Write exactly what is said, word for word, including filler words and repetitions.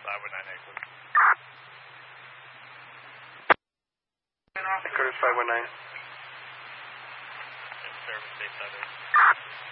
five one nine Lakewood. Curtis five one nine. Service state seven.